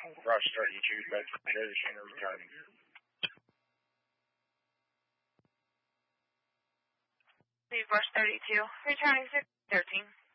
Rush 32, Bedford Station, returning. Leave Rush 32, returning 613.